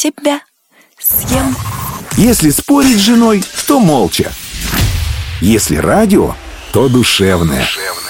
тебя съем. Если спорить с женой, то молча. Если радио, то душевное.